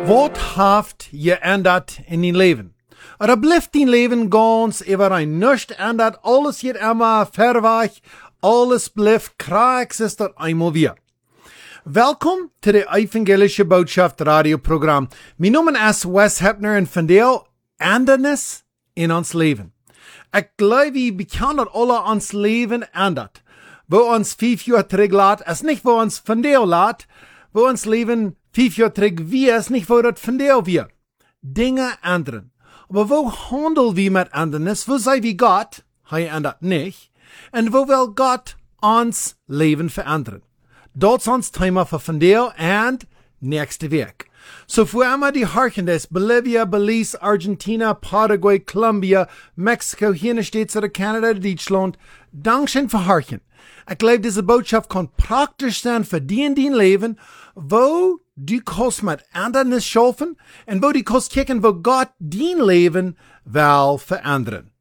Wat heeft geändert in die leven? Er blijft die leven ganz überein. Nichts ändert, alles geht immer verweg, alles blijft kraakzister einmal weer. Welkom to de Evangelische Botschaft radioprogram. Mijn naam is Wes Hepner en vandaag Andernis in ons leven. Ik geloof we kan dat alle ons leven ändert. Wo ons 5 jaar terug laat, is niet wo ons vandaag laat, wo ons leven 5 jaar terug wie is niet wo dat vandaag weer. Dinge ändern. Aber wo handel wir mit Andernis? Wo sei wie Gott? Hij ändert nicht. Und wo will Gott ons Leben verändern? Dat is ons Thema für vandaag und nächste Week. So für einmal die Harkendes, Bolivia, Belize, Argentina, Paraguay, Colombia, Mexico, hier steht oder Kanada, Deutschland. Dankeschön für Harken. Ich glaube, diese Botschaft kann praktisch sein für die in dein Leben, wo du kannst mit Andernis schaffen und wo du kannst kicken, wo Gott dein Leben will verändern.